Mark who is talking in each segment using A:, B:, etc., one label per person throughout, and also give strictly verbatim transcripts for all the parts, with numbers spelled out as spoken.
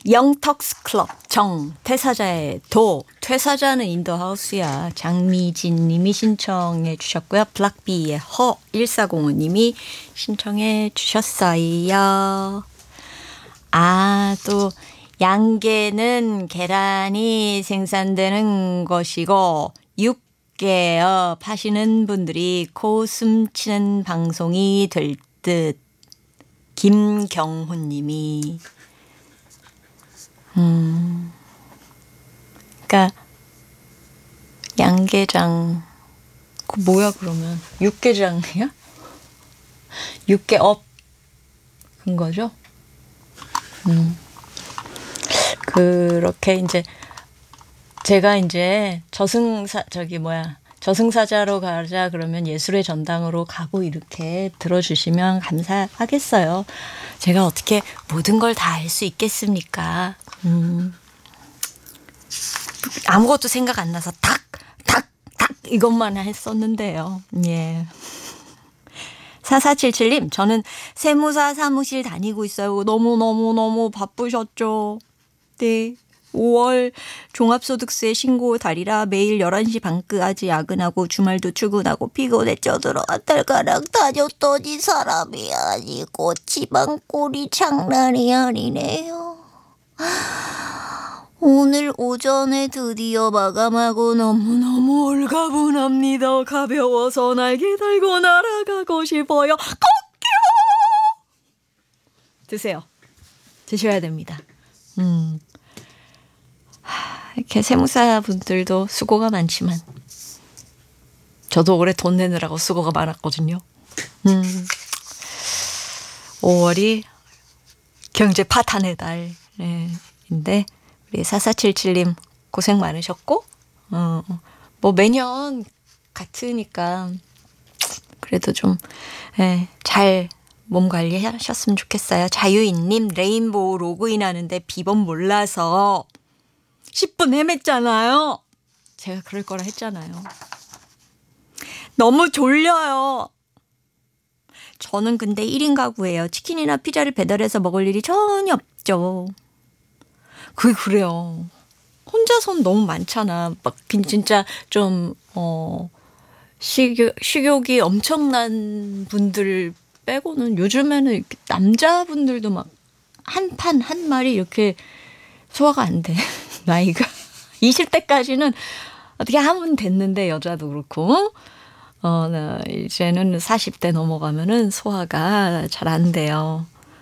A: 영턱스 클럽 정 퇴사자의 도 퇴사자는 인더하우스야 장미진 님이 신청해 주셨고요. 블락비의 허 일사공오 님이 신청해 주셨어요. 아, 또 양계는 계란이 생산되는 것이고 육개업 하시는 분들이 코웃음 치는 방송이 될 듯. 김경훈 님이 음, 그러니까 양계장 그 뭐야 그러면 육개장이야? 육개업 그 거죠? 음, 그렇게 이제 제가 이제 저승사 저기 뭐야 저승사자로 가자 그러면 예술의 전당으로 가고 이렇게 들어주시면 감사하겠어요. 제가 어떻게 모든 걸 다 알 수 있겠습니까? 음. 아무것도 생각 안 나서 탁, 탁, 탁 이것만 했었는데요. 예. 사사칠칠 님, 저는 세무사 사무실 다니고 있어요. 너무너무너무 바쁘셨죠? 네. 오월 종합소득세 신고 달이라 매일 열한 시 반까지 야근하고 주말도 출근하고 피곤해 쪄들어 달가락 다녔더니 사람이 아니고 지방꼴이 장난이 아니네요. 오늘 오전에 드디어 마감하고 너무너무 홀가분합니다. 가벼워서 날개 달고 날아가고 싶어요. 꺾여! 드세요. 드셔야 됩니다. 음. 이렇게 세무사 분들도 수고가 많지만 저도 올해 돈 내느라고 수고가 많았거든요. 음. 오월이 경제 파탄의 달인데 우리 사사칠칠 님 고생 많으셨고 어, 뭐 매년 같으니까 그래도 좀 잘 몸 관리하셨으면 좋겠어요. 자유인님 레인보우 로그인하는데 비번 몰라서 십 분 헤맸잖아요. 제가 그럴 거라 했잖아요. 너무 졸려요. 저는 근데 일 인 가구예요. 치킨이나 피자를 배달해서 먹을 일이 전혀 없죠. 그게 그래요. 혼자서는 너무 많잖아. 막 진짜 좀 어, 식욕, 식욕이 엄청난 분들 빼고는 요즘에는 남자분들도 막 한 판, 한 마리 이렇게 소화가 안 돼. 나이가. 이십 대까지는 어떻게 하면 됐는데 여자도 그렇고 어, 나 이제는 사십 대 넘어가면은 소화가 잘 안 돼요.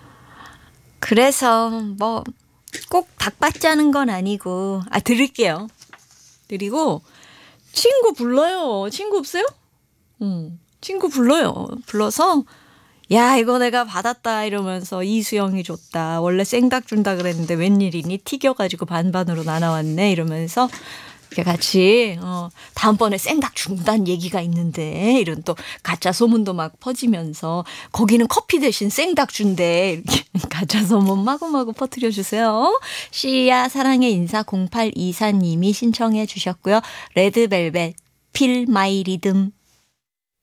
A: 그래서 뭐 꼭 닭받자는 건 아니고 아 드릴게요. 드리고 친구 불러요. 친구 없어요? 응. 친구 불러요. 불러서 야 이거 내가 받았다 이러면서 이수영이 줬다. 원래 생닭 준다 그랬는데 웬일이니 튀겨가지고 반반으로 나눠왔네 이러면서 이렇게 같이 어, 다음번에 생닭 준다는 얘기가 있는데 이런 또 가짜 소문도 막 퍼지면서 거기는 커피 대신 생닭 준대 이렇게 가짜 소문 마구마구 퍼뜨려 주세요. 시야 사랑의 인사 공팔이사 님이 신청해 주셨고요. 레드벨벳 필 마이 리듬